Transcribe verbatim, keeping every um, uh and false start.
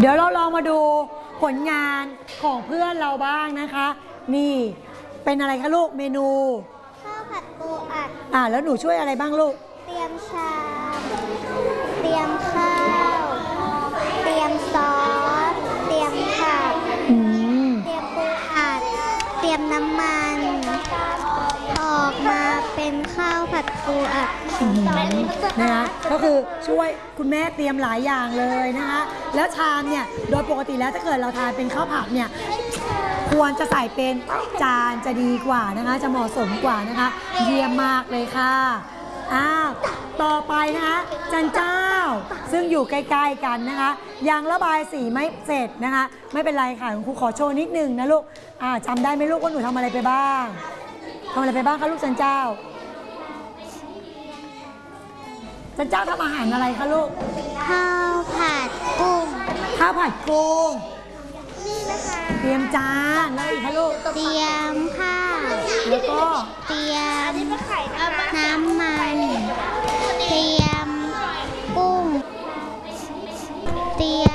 เดี๋ยวเราลองมาดูผลงานของเพื่อนเราบ้างนะคะนี่เป็นอะไรคะลูกเมนูข้าวผัดปูอัดอ่าแล้วหนูช่วยอะไรบ้างลูกเตรียมชามเตรียมข้าวเตรียมซอสเตรียมผักเตรียมปูอัดเตรียมน้ำมันออกมาเป็นข้าวผัดปูอัดนะคะก็คือช่วยคุณแม่เตรียมหลายอย่างเลยนะคะแล้วชามเนี่ยโดยปกติแล้วถ้าเกิดเราทานเป็นข้าวผัดเนี่ยควรจะใส่เป็นจานจะดีกว่านะคะจะเหมาะสมกว่านะคะเยี่ยมมากเลยค่ะอ้าวต่อไปนะคะจันเจ้าซึ่งอยู่ใกล้ๆกันนะคะยังระบายสีไม่เสร็จนะคะไม่เป็นไรค่ะคุณครูขอโชว์นิดนึงนะลูกอ่าจำได้ไหมลูกว่าหนูทำอะไรไปบ้างทำอะไรไปบ้างคะลูกจันเจ้าจันเจ้าทำอาหารอะไรคะลูกข้าวผัดกุ้งข้าวผัดกุ้งนี่นะคะเตรียมจานแล้วอีกคะลูกเตรียมข้าวแล้วก็เตรียมน้ำมันเตรียมกุ้งเตรีย